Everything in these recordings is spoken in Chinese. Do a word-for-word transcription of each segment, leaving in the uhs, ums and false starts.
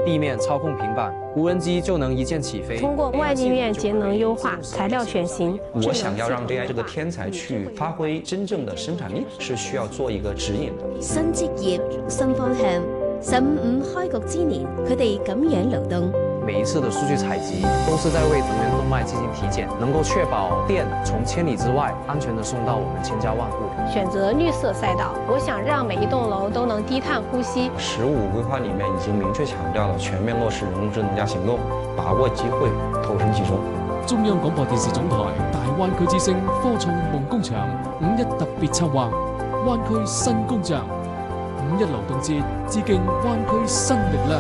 地面操控平板，无人机就能一键起飞。 通过外力面节能优化、材料选型， 我想要让 A I 这个天才去发揮真正的生產力，是需要做一個指引的。 新職業、新方向。十五五開局之年，佢哋咁樣流動。 每一次的數據採集都是在為藤原動脈進行體檢，能夠確保電從千里之外安全地送到我們千家萬戶。 選擇綠色賽道，我想讓每一棟樓都能低碳呼吸。 十五規劃裡面已經明確強調了全面落實人工智能加行動，把握機會，投身其中。 中央廣播電視總台大灣區之聲科創夢工場五一特別策劃灣區新工匠。五一勞動節致敬灣區新力量。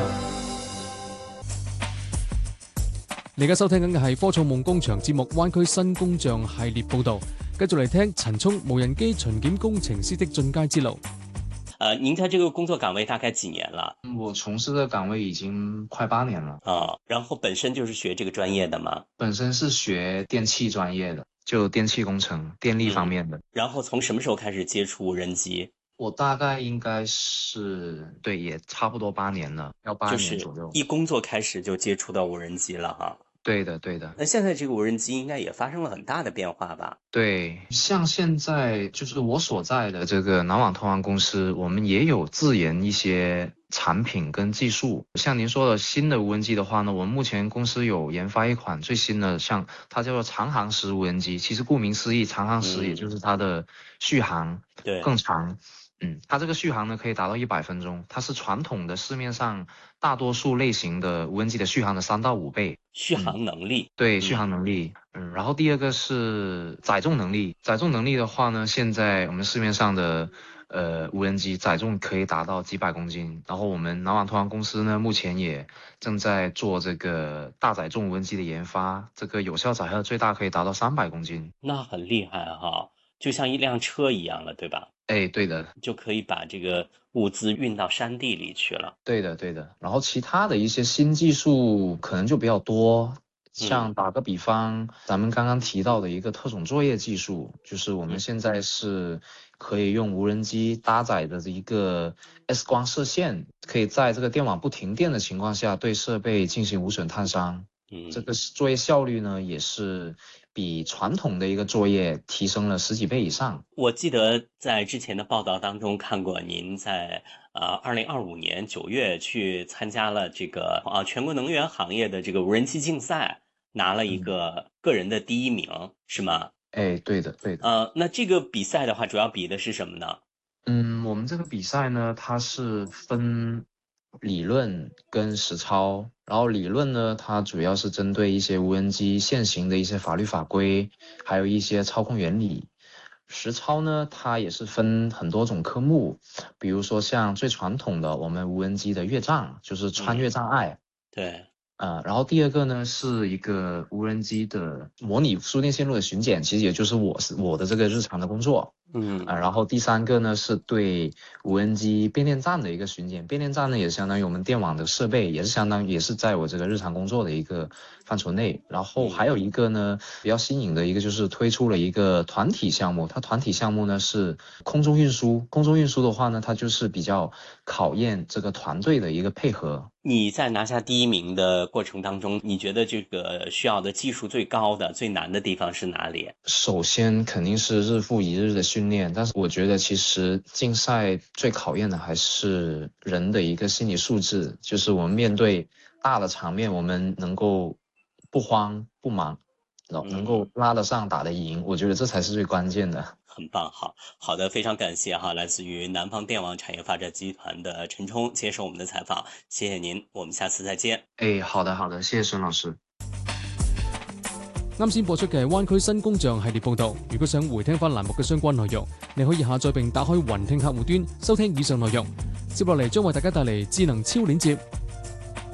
你而家收聽緊嘅係科創夢工場節目灣區新工匠系列報導，繼續嚟聽陳聰無人機巡檢工程師的進階之路。 呃，您在這個工作崗位大概幾年了？ 我從事的崗位已經快八年了。 啊、哦，然後本身就是學這個專業的嗎？ 本身是學電氣專業的，就電氣工程、電力方面的。 嗯、然後從什麼時候開始接觸無人機？ 我大概應該是對，也差不多八年了，要八年左右。 就是一工作開始就接觸到無人機了哈。 對的，對的。 那現在這個無人機應該也發生了很大的變化吧？ 對，像現在就是我所在的這個南網通航公司，我們也有自研一些產品跟技術。像您說的新的無人機的話呢，我們目前公司有研發一款最新的，像它叫做長航時無人機。其實顧名思義，長航時也就是它的續航更長。嗯嗯，它這個續航呢可以達到一百分鐘，它是傳統的市面上大多數類型的無人機的續航的三到五倍。 續航能力、嗯、 對，續航能力。嗯，然後第二個是載重能力。載重能力的話呢，現在我們市面上的呃無人機載重可以達到幾百公斤。然後我們南網通航公司呢，目前也正在做這個大載重無人機的研發，這個有效載荷最大可以達到三百公斤。 那很厲害哈，就像一輛車一樣了，對吧？ 哎，對的， 就可以把這個物資運到山地裡去了。 對的，對的。然後其他的一些新技術可能就比較多，像打個比方，嗯、咱們剛剛提到的一個特種作業技術，就是我們現在是可以用無人機搭載的一個 X 光射線，可以在這個電網不停電的情況下對設備進行無損探傷。嗯，這個作業效率呢，也是比傳統的一個作業提升了十幾倍以上。 我記得在之前的報道當中看過您在呃二零二五年九月去參加了這個啊全國能源行業的這個無人機競賽，拿了一個個人的第一名，嗯、是嗎？ 哎，對的，對的。 呃，那這個比賽的話，主要比的是什麼呢？ 嗯，我們這個比賽呢，它是分理論跟實操。然後理論呢，它主要是針對一些無人機現行的一些法律法規，還有一些操控原理。實操呢，它也是分很多種科目，比如說像最傳統的我們無人機的越障，就是穿越障礙。嗯、 對。 呃，然後第二個呢，是一個無人機的模擬輸電線路的巡檢，其實也就是我是我的這個日常的工作。嗯，啊，然後第三個呢，是對無人機變電站的一個巡檢，變電站呢也是相當於我們電網的設備，也是相當於也是在我這個日常工作的一個範疇內。然後還有一個呢，比較新穎的一個就是推出了一個團體項目，它團體項目呢是空中運輸，空中運輸的話呢，它就是比較考驗這個團隊的一個配合。 你在拿下第一名的過程當中，你覺得這個需要的技術最高的、最難的地方是哪裡？ 首先肯定是日復一日的訓練，但是我覺得其實競賽最考驗的還是人的一個心理素質，就是我們面對大的場面，我們能夠不慌不忙，能夠拉得上打得贏，我覺得這才是最關鍵的。 很棒，好好的，非常感謝哈，來自於南方電網產業發展集團的陳聰接受我們的採訪，謝謝您，我們下次再見。 誒，好的好的，謝謝孫老師。 啱先播出嘅灣區新工匠系列報導，如果想回聽翻欄目嘅相關內容，你可以下載並打開雲聽客戶端收聽以上內容。接落嚟將為大家帶嚟智能超鏈接。